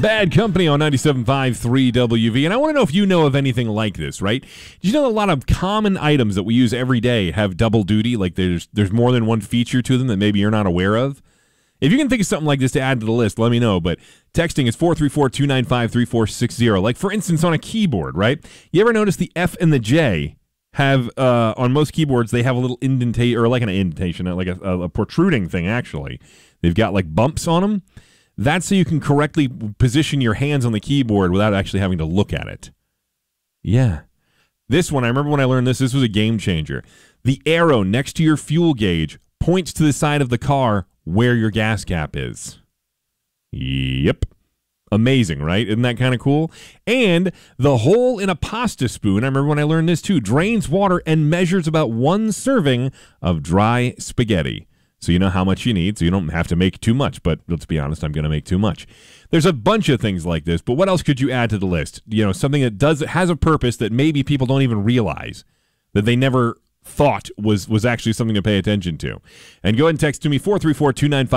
Bad Company on 97.5 3WV. And I want to know if you know of anything like this, right? Did you know a lot of common items that we use every day have double duty? Like there's more than one feature to them that maybe you're not aware of? If you can think of something like this to add to the list, let me know. But texting is 434-295-3460. Like, for instance, on a keyboard, right? You ever notice the F and the J have, on most keyboards, they have a little indentation, or like an indentation, like a protruding thing, actually. They've got, like, bumps on them. That's so you can correctly position your hands on the keyboard without actually having to look at it. Yeah. This one, I remember when I learned this was a game changer. The arrow next to your fuel gauge points to the side of the car where your gas cap is. Yep. Amazing, right? Isn't that kind of cool? And the hole in a pasta spoon, I remember when I learned this too, drains water and measures about 1 serving of dry spaghetti. So you know how much you need, so you don't have to make too much. But let's be honest, I'm going to make too much. There's a bunch of things like this, but what else could you add to the list? You know, something that has a purpose that maybe people don't even realize, that they never thought was actually something to pay attention to. And go ahead and text to me, 434-295